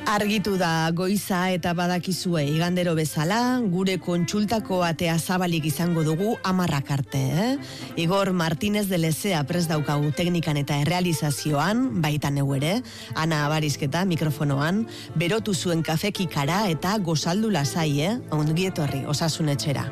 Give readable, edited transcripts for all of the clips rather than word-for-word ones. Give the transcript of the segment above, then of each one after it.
Argitu da goiza eta badakizue igandero bezala, gure kontsultako atea zabalik izango dugu 10 arte. Igor Martínez de Lezea prest daukagu teknikan eta errealizazioan, baita neu ere, Ana Abarizketa mikrofonoan, berotu zuen kafekikara eta gozaldu lasai, ongietorri, Osasun Etxera.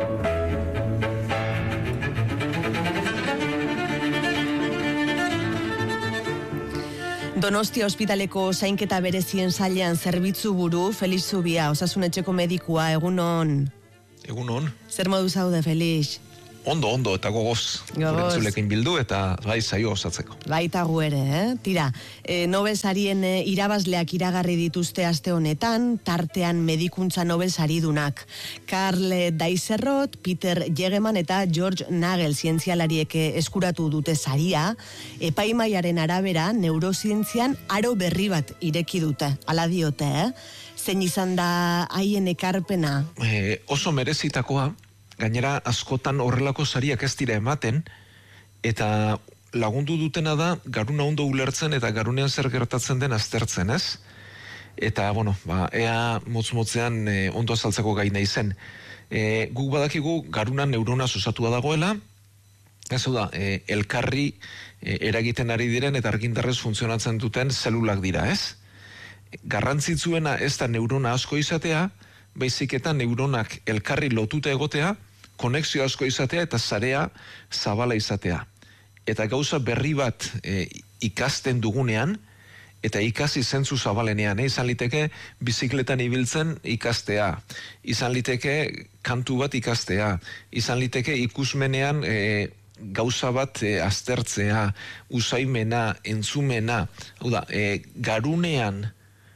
Donostia ospitaleko zainketa berezien sailean zerbitzu buru, Felix Zubia, Osasun Etxeko medikua, egunon. Egunon. Zer modu zaude, Felix? Ondo, eta gogoz. Zurekin bildu eta bai zaio osatzeko. Baita gu ere, Tira, Nobel sarien irabazleak iragarri dituzte aste honetan, tartean medikuntza Nobel saridunak. Karl Deiserrot, Peter Yegeman eta George Nagel zientzialariek eskuratu dute saria, epaimaiaren arabera neurozientzian aro berri bat ireki dute, ala diote, Zein izan da haien ekarpena? Oso merezitakoa, gainera askotan horrelako sariak ez dira ematen, eta lagundu dutena da garuna ondo ulertzen eta garunean zer gertatzen den aztertzen, ez? Eta, ea motz-motzean ondo azaltzeko gai nahi zen. Guk badakigu garuna neurona osatua dagoela, ez da, elkarri eragiten ari diren eta argindarrez funtzionatzen duten zelulak dira, ez? Garrantzitsuena ez da neurona asko izatea, baizik eta neuronak elkarri lotuta egotea, konexio asko izatea eta sarea zabala izatea. Eta gauza berri bat ikasten dugunean, eta ikasi zentzu zabalenean, izan liteke bizikletan ibiltzen ikastea, izan liteke kantu bat ikastea, izan liteke ikusmenean gauza bat aztertzea, usaimena, entzumena, garunean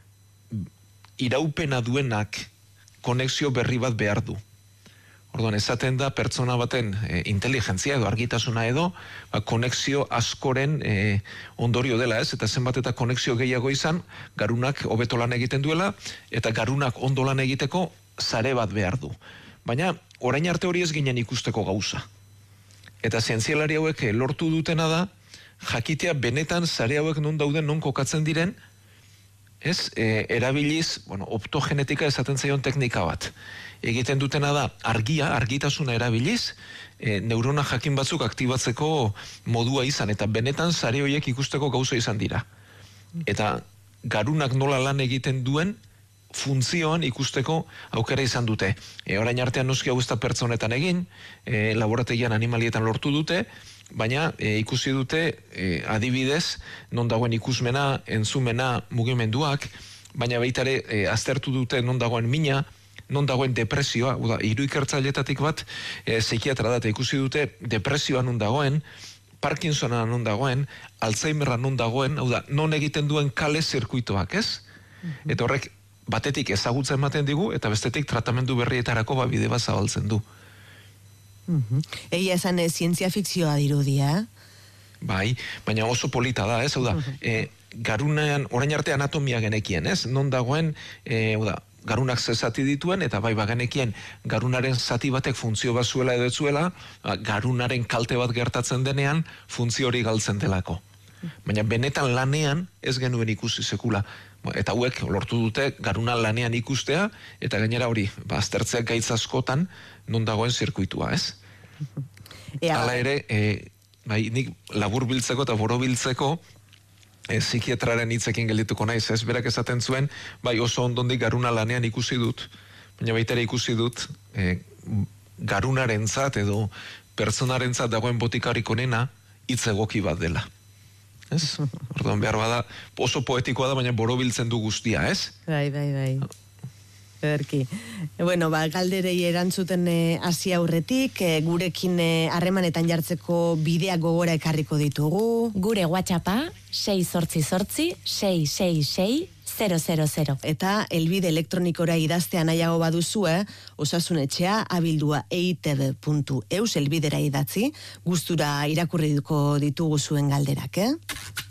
iraupena duenak konexio berri bat behar du. Orduan, esaten da pertsona baten inteligentzia edo argitasuna edo konexio askoren ondorio dela, ez? Eta zenbat eta konexio gehiago izan, garunak hobeto lan egiten duela, eta garunak ondo lan egiteko sare bat behar du. Baina, orain arte hori ez ginen ikusteko gauza. Eta zientzialari hauek lortu dutena da, jakitea benetan sare hauek non dauden, non kokatzen diren, ez, erabiliz, optogenetika esaten zaion teknika bat. Egiten dutena da, argitasuna erabiliz, neurona jakin batzuk aktibatzeko modua izan, eta benetan sare horiek ikusteko gauza izan dira. Eta garunak nola lan egiten duen, funtzioan ikusteko aukera izan dute. Orain artean noski hau ez da pertsonetan egin, laborategian animalietan lortu dute, baina ikusi dute adibidez, non dagoen ikusmena, entzumena, mugimenduak, baina baita ere aztertu dute non dagoen mina, non dagoen depresioa, hiru ikertzailetatik bat psikiatra da, ikusi dute depresioa non dagoen, Parkinsona non dagoen, Alzheimerra non dagoen, non egiten duen kale zirkuitoak, ez? Eta horrek batetik ezagutza ematen digu, eta bestetik tratamendu berrietarako bide bat zabaltzen du. Egia esan zientzia fikzioa dirudia. Bai, baina oso polita da, ez? Garunean, orain arte anatomia genekien, ez? Non dagoen, garunak ze zati dituen, eta bai bagenekien garunaren zati batek funtzio bat zuela edo zuela, garunaren kalte bat gertatzen denean, funtzio hori galtzen delako. Baina benetan lanean ez genuen ikusi sekula. Eta hauek lortu dute garuna lanean ikustea, eta gainera hori, aztertzeak gaitz askotan, non dagoen zirkuitua, ez? Hala ere, nik labur biltzeko eta boro biltzeko, psikiatraren hitzekin geldituko naiz, ez? Berak esaten zuen, bai oso ondondik garuna lanean ikusi dut, baina baita ere ikusi dut, garunarentzat edo pertsonarentzat dagoen botikarik onena hitz egoki bat dela. Ez? Orduan behar bada, oso poetikoa da, baina borobiltzen du guztia, ez? Bai. Ederki. Galderei erantzuten hasi aurretik, gurekin harremanetan jartzeko bidea gogora ekarriko ditugu. Gure WhatsAppa 688-666-000. Eta elbide elektronikora idaztea nahiago baduzue, Osasun Etxea abildua eitb.eus elbidera idatzi, gustura irakurriko ditugu zuen galderak,